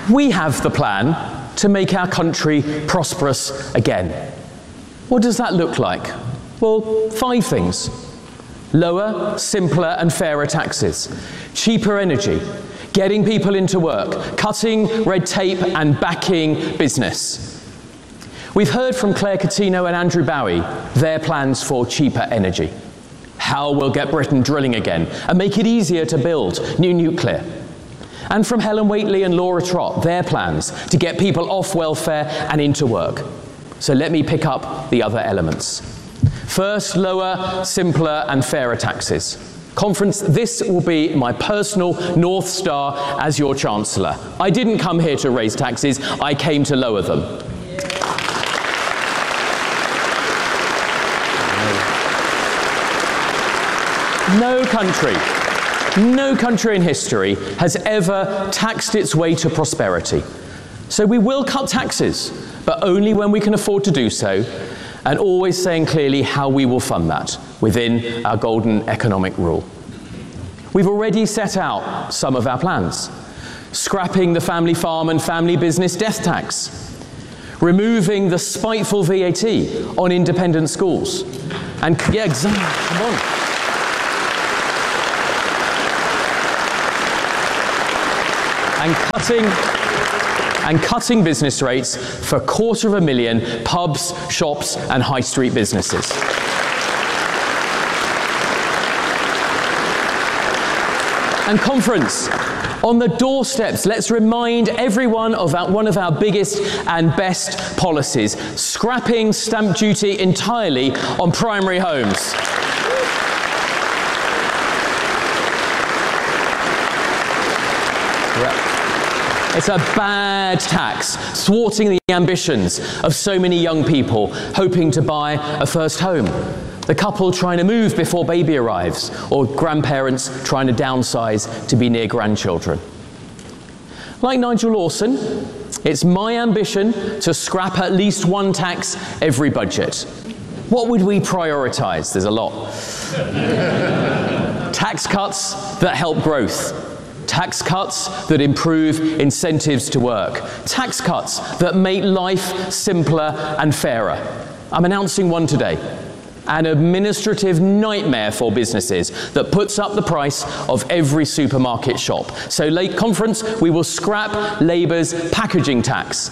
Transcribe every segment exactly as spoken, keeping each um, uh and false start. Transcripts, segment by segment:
We have the plan to make our country prosperous again. What does that look like? Well, five things. Lower, simpler and fairer taxes, cheaper energy, getting people into work, cutting red tape and backing business. We've heard from Claire Coutinho and Andrew Bowie their plans for cheaper energy, how we'll get Britain drilling again and make it easier to build new nuclear. And from Helen Whately and Laura Trott, their plans to get people off welfare and into work. So let me pick up the other elements. First, lower, simpler and fairer taxes. Conference, this will be my personal North Star as your Chancellor. I didn't come here to raise taxes, I came to lower them. No country, no country in history has ever taxed its way to prosperity. So we will cut taxes, but only when we can afford to do so, and always saying clearly how we will fund that within our golden economic rule. We've already set out some of our plans. Scrapping the family farm and family business death tax, removing the spiteful V A T on independent schools, and yeah, exactly, come on. And cutting, and cutting business rates for a quarter of a million pubs, shops and high street businesses. And Conference, on the doorsteps, let's remind everyone of our, one of our biggest and best policies, scrapping stamp duty entirely on primary homes. It's a bad tax, thwarting the ambitions of so many young people hoping to buy a first home. The couple trying to move before baby arrives, or grandparents trying to downsize to be near grandchildren. Like Nigel Lawson, it's my ambition to scrap at least one tax every budget. What would we prioritise? There's a lot. Tax cuts that help growth. Tax cuts that improve incentives to work. Tax cuts that make life simpler and fairer. I'm announcing one today. An administrative nightmare for businesses that puts up the price of every supermarket shop. So, late Conference, we will scrap Labour's packaging tax.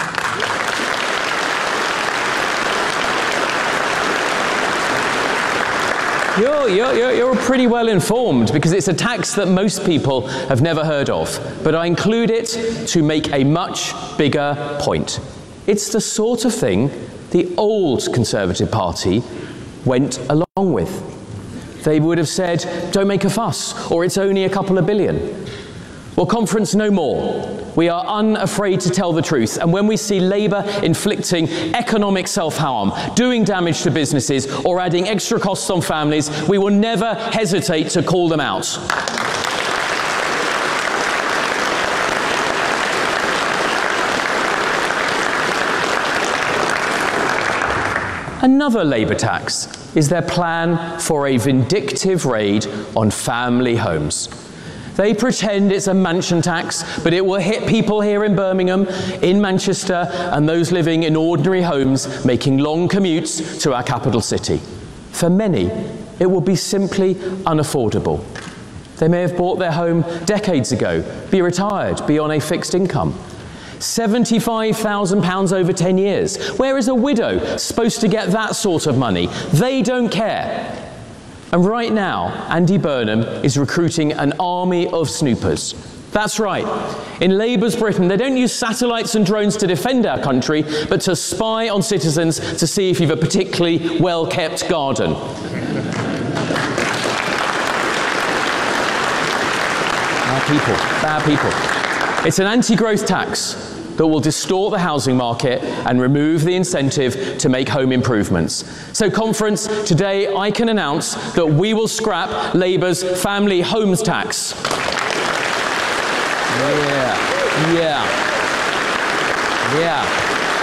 You're, you're, you're pretty well informed because it's a tax that most people have never heard of, but I include it to make a much bigger point. It's the sort of thing the old Conservative Party went along with. They would have said, don't make a fuss, or it's only a couple of billion. Well, Conference, no more. We are unafraid to tell the truth, and when we see Labour inflicting economic self-harm, doing damage to businesses, or adding extra costs on families, we will never hesitate to call them out. Another Labour tax is their plan for a vindictive raid on family homes. They pretend it's a mansion tax, but it will hit people here in Birmingham, in Manchester, and those living in ordinary homes making long commutes to our capital city. For many, it will be simply unaffordable. They may have bought their home decades ago, be retired, be on a fixed income. seventy-five thousand pounds over ten years. Where is a widow supposed to get that sort of money? They don't care. And right now, Andy Burnham is recruiting an army of snoopers. That's right. In Labour's Britain, they don't use satellites and drones to defend our country, but to spy on citizens to see if you've a particularly well-kept garden. Bad people, bad people. It's an anti-growth tax that will distort the housing market and remove the incentive to make home improvements. So, Conference, today I can announce that we will scrap Labour's family homes tax. Yeah, yeah, yeah.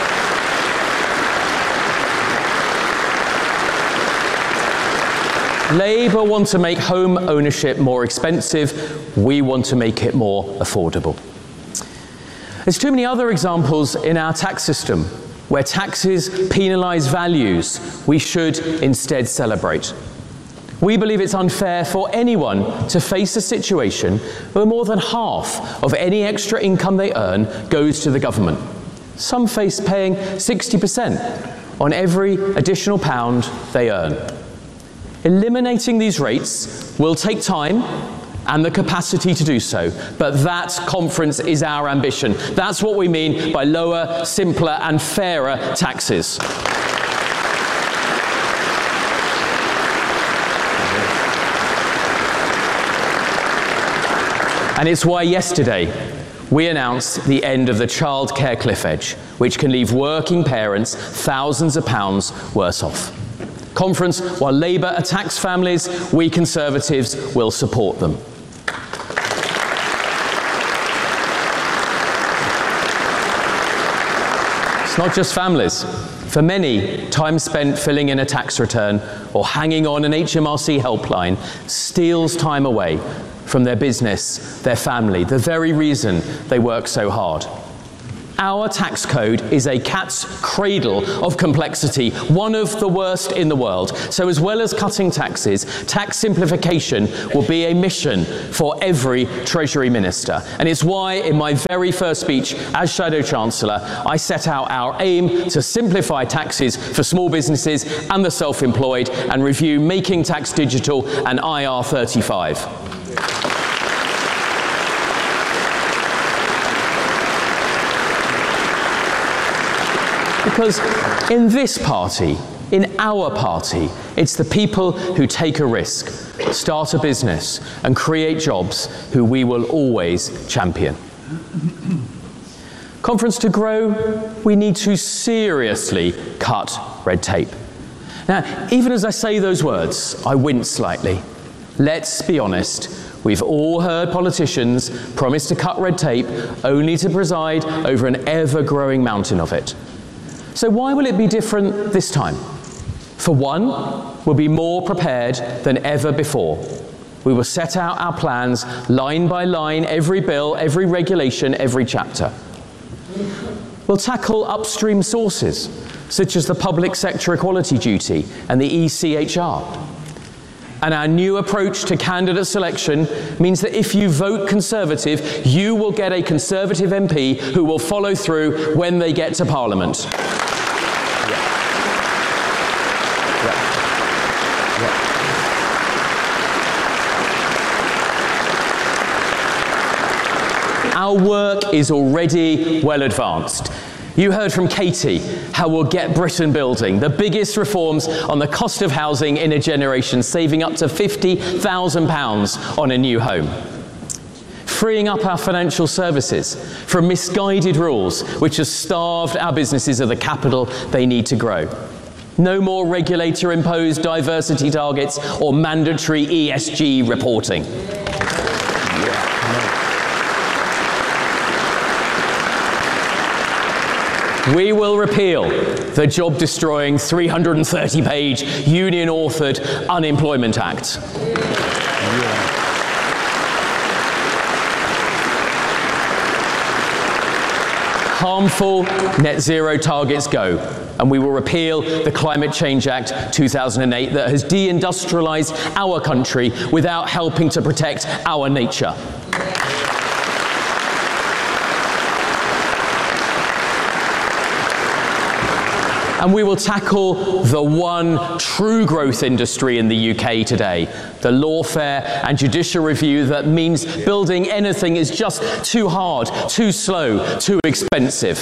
Labour want to make home ownership more expensive. We want to make it more affordable. There's too many other examples in our tax system where taxes penalise values we should instead celebrate. We believe it's unfair for anyone to face a situation where more than half of any extra income they earn goes to the government. Some face paying sixty percent on every additional pound they earn. Eliminating these rates will take time and the capacity to do so, but that conference is our ambition. That's what we mean by lower, simpler and fairer taxes. And it's why yesterday we announced the end of the childcare cliff edge, which can leave working parents thousands of pounds worse off. Conference, while Labour attacks families, we Conservatives will support them. It's not just families. For many, time spent filling in a tax return or hanging on an H M R C helpline steals time away from their business, their family, the very reason they work so hard. Our tax code is a cat's cradle of complexity, one of the worst in the world. So as well as cutting taxes, tax simplification will be a mission for every Treasury Minister. And it's why in my very first speech as Shadow Chancellor, I set out our aim to simplify taxes for small businesses and the self-employed and review Making Tax Digital and I R thirty-five. Because in this party, in our party, it's the people who take a risk, start a business, and create jobs who we will always champion. Conference, to grow, we need to seriously cut red tape. Now, even as I say those words, I wince slightly. Let's be honest. We've all heard politicians promise to cut red tape only to preside over an ever-growing mountain of it. So why will it be different this time? For one, we'll be more prepared than ever before. We will set out our plans line by line, every bill, every regulation, every chapter. We'll tackle upstream sources, such as the Public Sector Equality Duty and the E C H R. And our new approach to candidate selection means that if you vote Conservative, you will get a Conservative M P who will follow through when they get to Parliament. Our work is already well advanced. You heard from Katie how we'll get Britain building, the biggest reforms on the cost of housing in a generation, saving up to fifty thousand pounds on a new home. Freeing up our financial services from misguided rules which have starved our businesses of the capital they need to grow. No more regulator-imposed diversity targets or mandatory E S G reporting. We will repeal the job-destroying three hundred thirty page union-authored Unemployment Act. Yeah. Harmful net zero targets go, and we will repeal the Climate Change Act two thousand eight that has deindustrialized our country without helping to protect our nature. And we will tackle the one true growth industry in the U K today, the lawfare and judicial review that means building anything is just too hard, too slow, too expensive.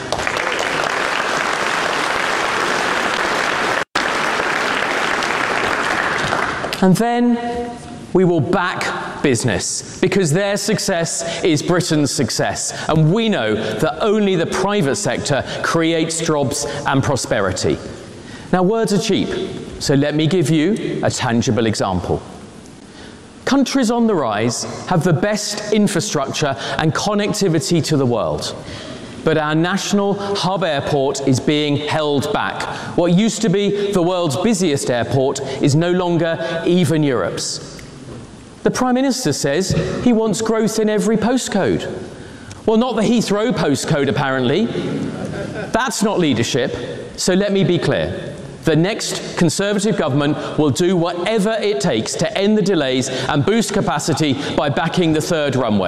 And then we will back business, because their success is Britain's success. And we know that only the private sector creates jobs and prosperity. Now, words are cheap, so let me give you a tangible example. Countries on the rise have the best infrastructure and connectivity to the world. But our national hub airport is being held back. What used to be the world's busiest airport is no longer even Europe's. The Prime Minister says he wants growth in every postcode. Well, not the Heathrow postcode, apparently. That's not leadership. So let me be clear. The next Conservative government will do whatever it takes to end the delays and boost capacity by backing the third runway.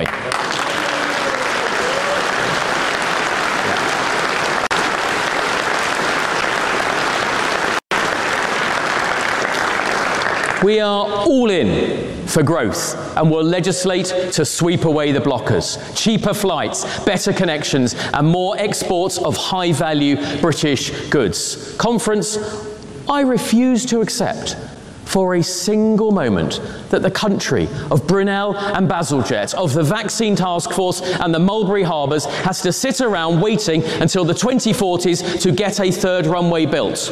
We are all in for growth and will legislate to sweep away the blockers. Cheaper flights, better connections and more exports of high-value British goods. Conference, I refuse to accept for a single moment that the country of Brunel and Bazalgette, of the Vaccine Task Force and the Mulberry Harbours has to sit around waiting until the twenty forties to get a third runway built.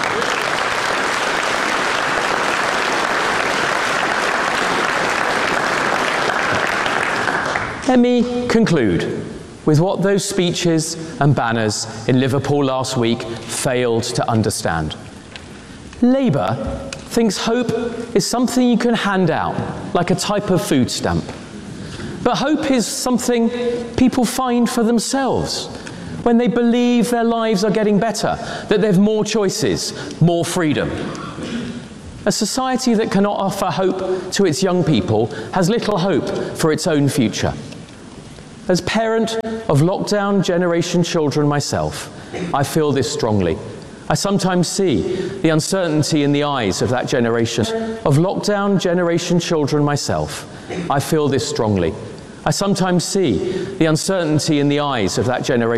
Let me conclude with what those speeches and banners in Liverpool last week failed to understand. Labour thinks hope is something you can hand out, like a type of food stamp. But hope is something people find for themselves when they believe their lives are getting better, that they've more choices, more freedom. A society that cannot offer hope to its young people has little hope for its own future. As parent of lockdown generation children myself, I feel this strongly. I sometimes see the uncertainty in the eyes of that generation. Of lockdown generation children myself, I feel this strongly. I sometimes see the uncertainty in the eyes of that generation.